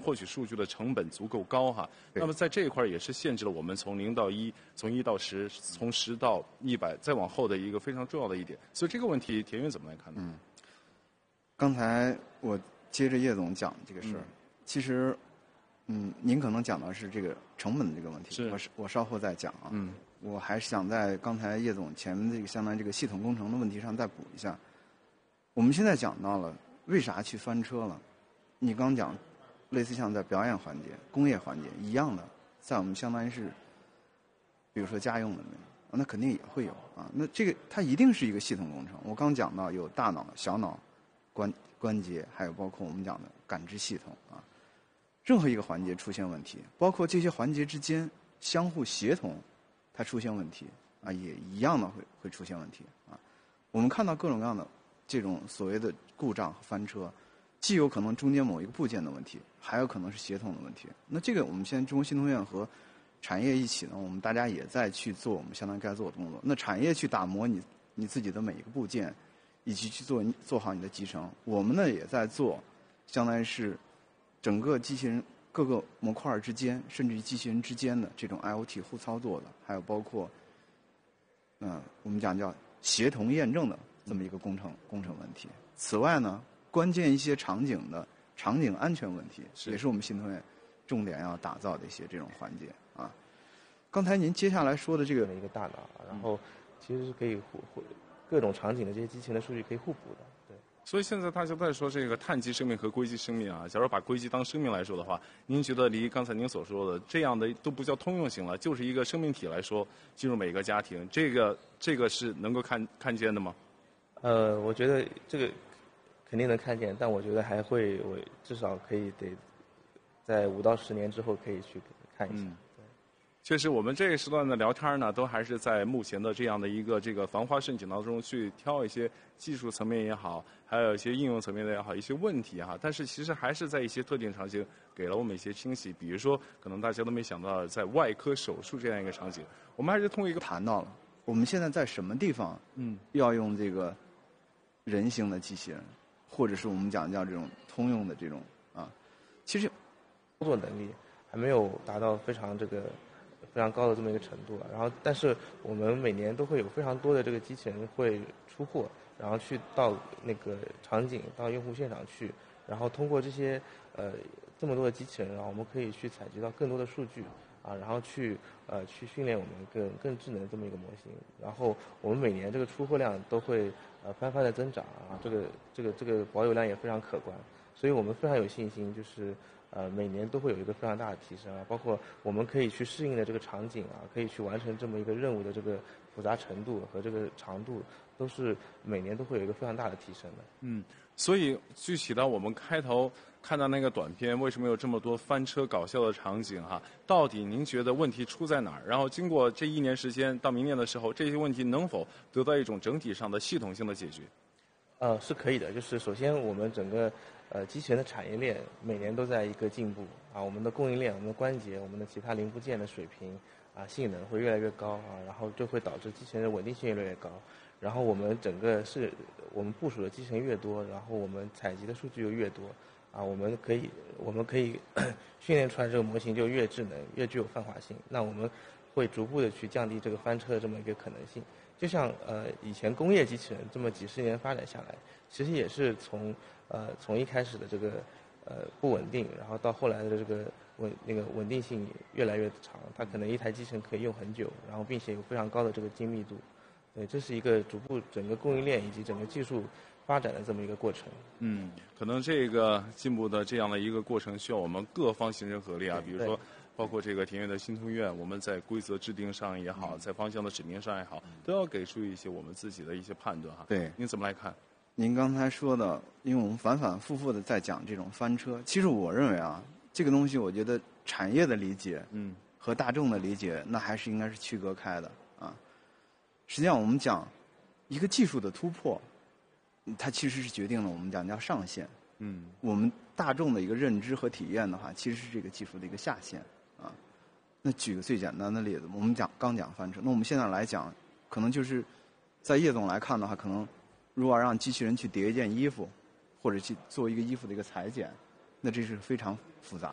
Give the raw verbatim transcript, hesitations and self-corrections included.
获取数据的成本足够高哈。那么在这一块也是限制了我们从零到一，从一到十，从十到一百再往后的一个非常重要的一点。所以这个问题，田云怎么来看呢？ 嗯，刚才我接着叶总讲这个事儿，嗯、其实，嗯，您可能讲的是这个成本的这个问题， 是我我稍后再讲啊。 嗯， 我还是想在刚才叶总前面这个相当于这个系统工程的问题上再补一下。我们现在讲到了为啥去翻车了？你刚讲，类似像在表演环节、工业环节一样的，在我们相当于是，比如说家用的里面，那肯定也会有啊。那这个它一定是一个系统工程。我刚讲到有大脑、小脑、关关节，还有包括我们讲的感知系统啊。任何一个环节出现问题，包括这些环节之间相互协同，它出现问题啊，也一样的会会出现问题啊。我们看到各种各样的这种所谓的故障和翻车，既有可能中间某一个部件的问题，还有可能是协同的问题。那这个我们现在中国信通院和产业一起呢，我们大家也在去做我们相当于该做的工作。那产业去打磨你你自己的每一个部件，以及去做做好你的集成。我们呢也在做，相当于是整个机器人各个模块之间，甚至于机器人之间的这种 I O T 互操作的，还有包括，嗯、呃，我们讲叫协同验证的这么一个工程工程问题。此外呢，关键一些场景的场景安全问题，也是我们信通院重点要打造的一些这种环节啊。刚才您接下来说的这个一个大脑，然后其实是可以互互各种场景的这些机器人的数据可以互补的，对。 所以现在大家在说这个碳基生命和硅基生命啊，假如把硅基当生命来说的话，您觉得离刚才您所说的这样的都不叫通用性了，就是一个生命体来说进入每个家庭，这个这个是能够看看见的吗？ 呃，我觉得这个肯定能看见，但我觉得还会，我至少可以得在五到十年之后可以去看一下。嗯， 确实，我们这个时段的聊天呢，都还是在目前的这样的一个这个繁花盛景当中去挑一些技术层面也好，还有一些应用层面的也好，一些问题哈。但是其实还是在一些特定场景给了我们一些惊喜，比如说可能大家都没想到，在外科手术这样一个场景，我们还是通过一个谈到了我们现在在什么地方，嗯，要用这个人形的机器人，或者是我们讲叫这种通用的这种啊，其实工作能力还没有达到非常这个。非常高的这么一个程度了，然后但是我们每年都会有非常多的这个机器人会出货，然后去到那个场景到用户现场去，然后通过这些呃这么多的机器人，然后我们可以去采集到更多的数据啊，然后去呃去训练我们更更智能的这么一个模型，然后我们每年这个出货量都会呃翻番的增长啊，这个这个这个保有量也非常可观，所以我们非常有信心，就是呃每年都会有一个非常大的提升啊，包括我们可以去适应的这个场景啊，可以去完成这么一个任务的这个复杂程度和这个长度，都是每年都会有一个非常大的提升的。 嗯，所以具体到我们开头看到那个短片，为什么有这么多翻车搞笑的场景哈？到底您觉得问题出在哪儿？然后经过这一年时间到明年的时候，这些问题能否得到一种整体上的系统性的解决？ 呃，是可以的。就是首先我们整个呃机器人的产业链每年都在一个进步啊，我们的供应链、我们的关节、我们的其他零部件的水平啊性能会越来越高啊，然后就会导致机器人的稳定性越来越高。然后我们整个是我们部署的机器人越多，然后我们采集的数据又越多啊，我们可以我们可以训练出来这个模型就越智能，越具有泛化性。那我们会逐步的去降低这个翻车的这么一个可能性。就像呃以前工业机器人这么几十年发展下来，其实也是从呃从一开始的这个呃不稳定，然后到后来的这个稳那个稳定性越来越长，它可能一台机器人可以用很久，然后并且有非常高的这个精密度。对，这是一个逐步整个供应链以及整个技术发展的这么一个过程。 嗯，可能这个进步的这样的一个过程需要我们各方形成合力啊，比如说包括这个田园的新通院，我们在规则制定上也好，在方向的指明上也好，都要给出一些我们自己的一些判断哈。 对， 您怎么来看？ 您刚才说的，因为我们反反复复的在讲这种翻车，其实我认为啊，这个东西我觉得产业的理解，嗯，和大众的理解，那还是应该是区隔开的啊。实际上，我们讲一个技术的突破，它其实是决定了我们讲叫上限。嗯，我们大众的一个认知和体验的话，其实是这个技术的一个下限啊。那举个最简单的例子，我们讲刚讲翻车，那我们现在来讲，可能就是在叶总来看的话，可能如果让机器人去叠一件衣服，或者去做一个衣服的一个裁剪，那这是非常复杂